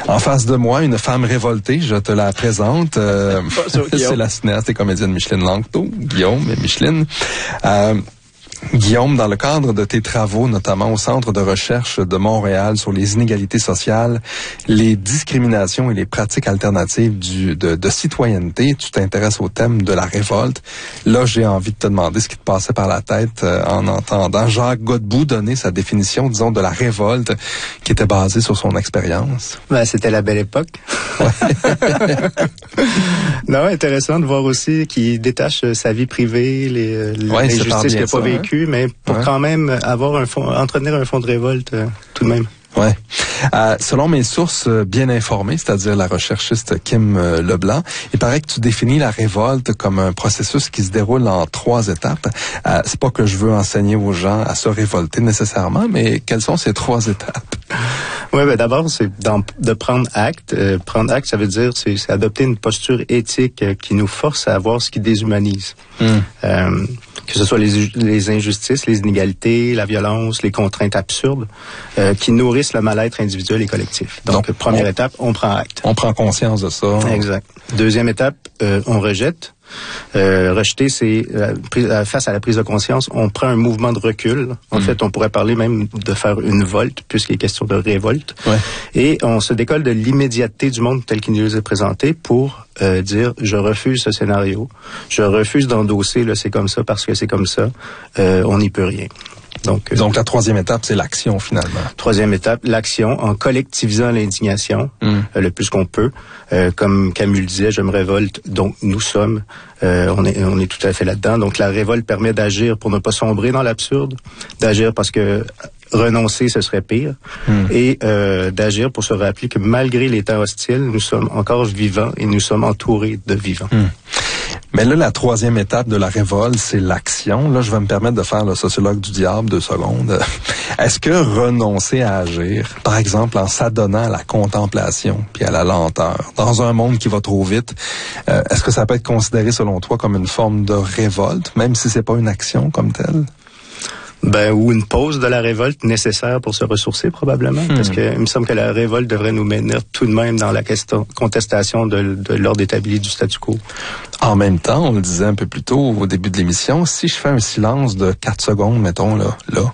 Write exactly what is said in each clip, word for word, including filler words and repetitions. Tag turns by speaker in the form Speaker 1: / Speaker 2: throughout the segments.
Speaker 1: En face de moi, une femme révoltée, je te la présente. Euh, c'est la cinéaste et comédienne Micheline Langto, Guillaume et Micheline. Euh, Guillaume, dans le cadre de tes travaux, notamment au Centre de recherche de Montréal sur les inégalités sociales, les discriminations et les pratiques alternatives du, de, de citoyenneté, tu t'intéresses au thème de la révolte. Là, j'ai envie de te demander ce qui te passait par la tête euh, en entendant Jacques Godbout donner sa définition, disons, de la révolte qui était basée sur son expérience.
Speaker 2: Ben, c'était la belle époque. Ouais. Non, intéressant de voir aussi qu'il détache sa vie privée, les, les
Speaker 1: ouais,
Speaker 2: injustices qu'il n'a pas vécues, hein? Mais pour ouais. quand même avoir un fond, entretenir un fond de révolte euh, tout de même.
Speaker 1: Ouais. Euh, selon mes sources bien informées, c'est-à-dire la recherchiste Kim euh, Leblanc, il paraît que tu définis la révolte comme un processus qui se déroule en trois étapes. Euh, c'est pas que je veux enseigner aux gens à se révolter nécessairement, mais quelles sont ces trois étapes?
Speaker 2: Oui, ben d'abord, c'est de prendre acte. Euh, prendre acte, ça veut dire c'est, c'est adopter une posture éthique euh, qui nous force à voir ce qui déshumanise. Mm. Euh, que ce soit les, les injustices, les inégalités, la violence, les contraintes absurdes, euh, qui nourrissent le mal-être individuel et collectif. Donc, Donc première on, étape, on prend acte.
Speaker 1: On prend conscience de ça.
Speaker 2: Exact. Deuxième étape, euh, on rejette. Euh, rejeter, c'est euh, face à la prise de conscience, on prend un mouvement de recul. En mmh. fait, on pourrait parler même de faire une volte, puisqu'il est question de révolte. Ouais. Et on se décolle de l'immédiateté du monde tel qu'il nous est présenté pour euh, dire « je refuse ce scénario, je refuse d'endosser le c'est comme ça parce que c'est comme ça, euh, on n'y peut rien ». Donc, euh,
Speaker 1: Donc, la troisième étape, c'est l'action, finalement.
Speaker 2: Troisième étape, l'action, en collectivisant l'indignation mm. euh, le plus qu'on peut. Euh, comme Camus le disait, je me révolte, donc nous sommes. Euh, on est, on est tout à fait là-dedans. Donc, la révolte permet d'agir pour ne pas sombrer dans l'absurde, d'agir parce que renoncer, ce serait pire, mm. et euh, d'agir pour se rappeler que malgré les temps hostiles, nous sommes encore vivants et nous sommes entourés de vivants. Mm.
Speaker 1: Mais là, la troisième étape de la révolte, c'est l'action. Là, je vais me permettre de faire le sociologue du diable deux secondes. Est-ce que renoncer à agir, par exemple en s'adonnant à la contemplation puis à la lenteur, dans un monde qui va trop vite, euh, est-ce que ça peut être considéré selon toi comme une forme de révolte, même si c'est pas une action comme telle?
Speaker 2: Ben, ou une pause de la révolte nécessaire pour se ressourcer, probablement. Hmm. Parce que il me semble que la révolte devrait nous mener tout de même dans la question, contestation de, de l'ordre établi du statu quo.
Speaker 1: En même temps, on le disait un peu plus tôt au début de l'émission, si je fais un silence de quatre secondes, mettons, là, là,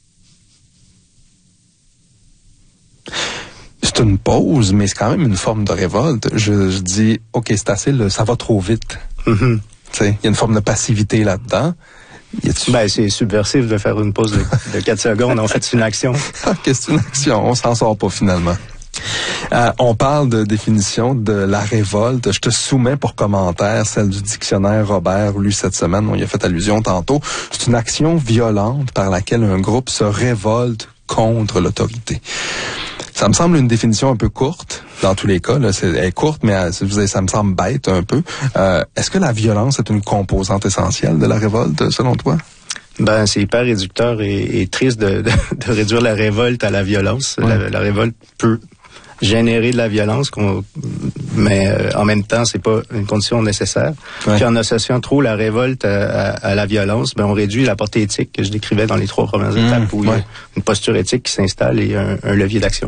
Speaker 1: c'est une pause, mais c'est quand même une forme de révolte. Je, je dis, OK, c'est assez, là, ça va trop vite. Mm-hmm. Tu sais, il y a une forme de passivité là-dedans.
Speaker 2: Ben, c'est subversif de faire une pause de, de quatre secondes. En fait, c'est une action.
Speaker 1: Qu'est-ce que c'est une action? On s'en sort pas, finalement. Euh, on parle de définition de la révolte. Je te soumets pour commentaire celle du dictionnaire Robert lu cette semaine. On y a fait allusion tantôt. C'est une action violente par laquelle un groupe se révolte contre l'autorité. Ça me semble une définition un peu courte, dans tous les cas. Là, c'est, elle est courte, mais ça me semble bête un peu. Euh, est-ce que la violence est une composante essentielle de la révolte, selon toi?
Speaker 2: Ben, c'est hyper réducteur et, et triste de, de, de réduire la révolte à la violence. Ouais. La, la révolte peut générer de la violence, qu'on, mais euh, en même temps, c'est pas une condition nécessaire. Ouais. Puis en associant trop la révolte à, à, à la violence, ben on réduit la portée éthique que je décrivais dans les trois premières mmh, étapes, où ouais. il y a une posture éthique qui s'installe et un, un levier d'action.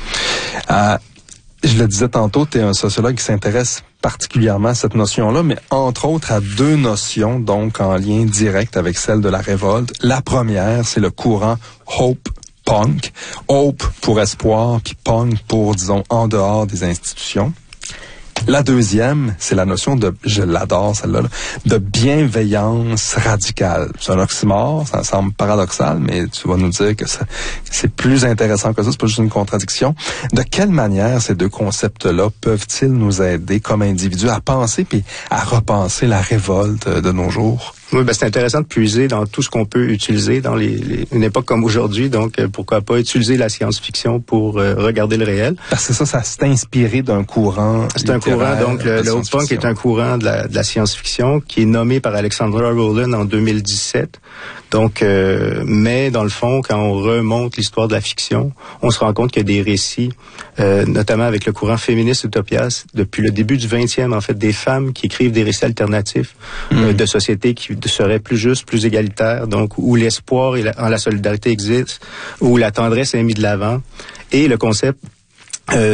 Speaker 1: Euh, je le disais tantôt, tu es un sociologue qui s'intéresse particulièrement à cette notion-là, mais entre autres à deux notions, donc en lien direct avec celle de la révolte. La première, c'est le courant Hope Punk. Hope pour espoir, puis punk pour, disons, en dehors des institutions. La deuxième, c'est la notion de, je l'adore celle-là, là, de bienveillance radicale. C'est un oxymore, ça semble paradoxal, mais tu vas nous dire que ça, c'est plus intéressant que ça, c'est pas juste une contradiction. De quelle manière ces deux concepts-là peuvent-ils nous aider comme individus à penser puis à repenser la révolte de nos jours?
Speaker 2: Oui, ben c'est intéressant de puiser dans tout ce qu'on peut utiliser dans les, les une époque comme aujourd'hui. Donc, euh, pourquoi pas utiliser la science-fiction pour euh, regarder le réel.
Speaker 1: Parce que ça, ça s'est inspiré d'un courant.
Speaker 2: C'est un courant, donc le, le Hope Punk est un courant de la, de la science-fiction qui est nommé par Alexandra Rowland en deux mille dix-sept. Donc, euh, mais dans le fond, quand on remonte l'histoire de la fiction, on se rend compte qu'il y a des récits, euh, notamment avec le courant féministe utopias, depuis le début du vingtième, en fait, des femmes qui écrivent des récits alternatifs mmh. euh, de sociétés qui seraient plus justes, plus égalitaires, donc où l'espoir et la, en la solidarité existent, où la tendresse est mise de l'avant, et le concept euh,